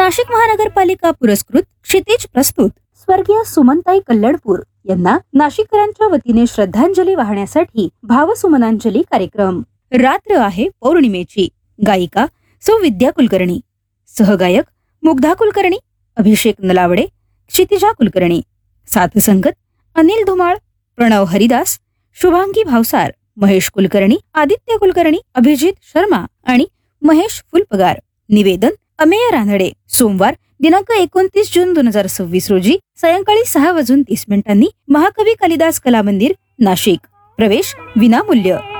नाशिक महानगरपालिका पुरस्कृत क्षितिज प्रस्तुत स्वर्गीय सुमनताई कल्लडपूर यांना नाशिककरांच्या वतीने श्रद्धांजली वाहण्यासाठी भावसुमनांजली कार्यक्रम। रात्र आहे पौर्णिमेची। गायिका सौ विद्या कुलकर्णी, सहगायक मुग्धा कुलकर्णी, अभिषेक नलावडे, क्षितिजा कुलकर्णी, साथसंगत अनिल धुमाळ, प्रणव हरिदास, शुभांगी भावसार, महेश कुलकर्णी, आदित्य कुलकर्णी, अभिजित शर्मा आणि महेश फुलपगार। निवेदन अमेय रानडे। सोमवार दिनांक 29 जून 2026 रोजी सायंकाळी 6:30 महाकवी कालिदास कला मंदिर, नाशिक। प्रवेश विनामूल्य।